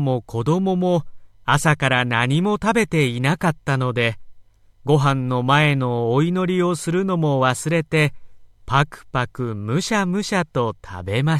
も子供も朝から何も食べていなかったので、ご飯の前のお祈りをするのも忘れて、パクパクむしゃむしゃと食べました。